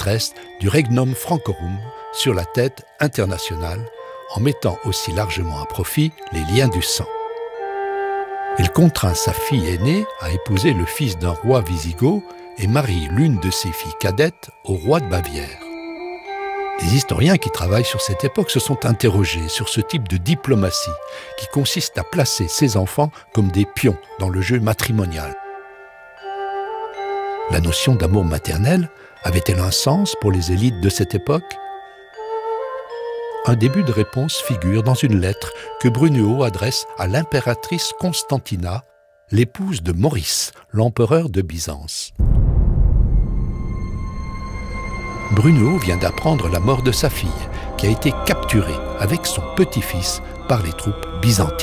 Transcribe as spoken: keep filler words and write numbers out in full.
maîtresse du regnum francorum sur la tête internationale, en mettant aussi largement à profit les liens du sang. Elle contraint sa fille aînée à épouser le fils d'un roi wisigoth et marie l'une de ses filles cadettes au roi de Bavière. Les historiens qui travaillent sur cette époque se sont interrogés sur ce type de diplomatie qui consiste à placer ses enfants comme des pions dans le jeu matrimonial. La notion d'amour maternel avait-elle un sens pour les élites de cette époque ? Un début de réponse figure dans une lettre que Brunehaut adresse à l'impératrice Constantina, l'épouse de Maurice, l'empereur de Byzance. Brunehaut vient d'apprendre la mort de sa fille, qui a été capturée avec son petit-fils par les troupes byzantines.